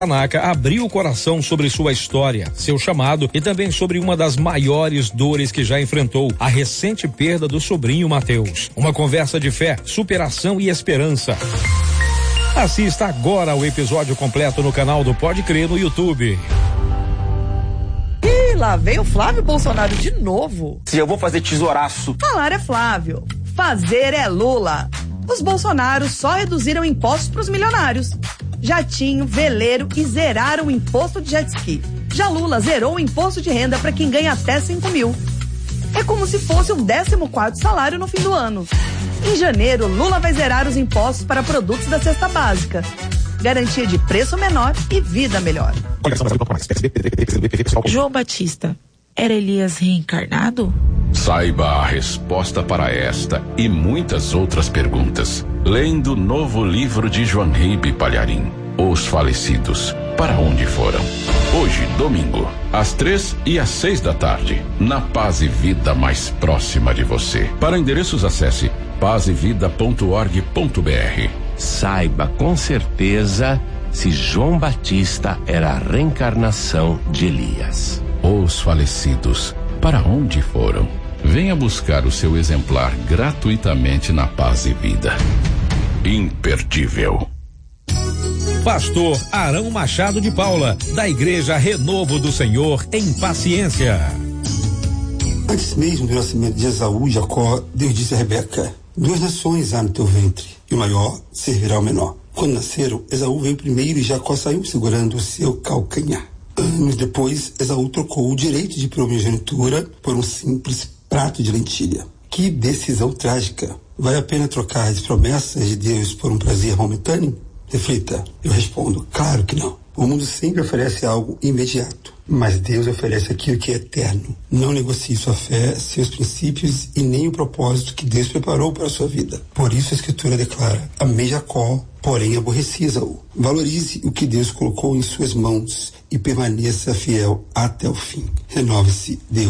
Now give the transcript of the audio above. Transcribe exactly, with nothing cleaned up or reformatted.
Tanaka abriu o coração sobre sua história, seu chamado e também sobre uma das maiores dores que já enfrentou, a recente perda do sobrinho Mateus. Uma conversa de fé, superação e esperança. Assista agora o episódio completo no canal do Pode Crer no YouTube. Ih, lá vem o Flávio Bolsonaro de novo. Se eu vou fazer tesouraço. Falar é Flávio, fazer é Lula. Os Bolsonaros só reduziram impostos para os milionários. Jatinho, veleiro e zeraram o imposto de jet ski. Já Lula zerou o imposto de renda para quem ganha até cinco mil. É como se fosse o décimo quarto salário no fim do ano. Em janeiro, Lula vai zerar os impostos para produtos da cesta básica. Garantia de preço menor e vida melhor. João Batista, era Elias reencarnado? Saiba a resposta para esta e muitas outras perguntas lendo o novo livro de João Ribe Palharim, Os Falecidos, para onde foram? Hoje, domingo, às três e às seis da tarde, na Paz e Vida mais próxima de você. Para endereços, acesse paz e vida ponto org ponto br. Saiba com certeza se João Batista era a reencarnação de Elias. Os Falecidos, para onde foram? Venha buscar o seu exemplar gratuitamente na Paz e Vida. Imperdível. Pastor Arão Machado de Paula, da Igreja Renovo do Senhor, em Paciência. Antes mesmo do nascimento de Esaú e Jacó, Deus disse a Rebeca: duas nações há no teu ventre, e o maior servirá ao menor. Quando nasceram, Esaú veio primeiro e Jacó saiu segurando o seu calcanhar. Anos depois, Esaú trocou o direito de primogenitura por um simples prato de lentilha. Que decisão trágica! Vale a pena trocar as promessas de Deus por um prazer momentâneo? Reflita. Eu respondo, claro que não. O mundo sempre oferece algo imediato, mas Deus oferece aquilo que é eterno. Não negocie sua fé, seus princípios e nem o propósito que Deus preparou para a sua vida. Por isso a Escritura declara: amei Jacó, porém aborreci Esaú. Valorize o que Deus colocou em suas mãos e permaneça fiel até o fim. Renove-se, Deus.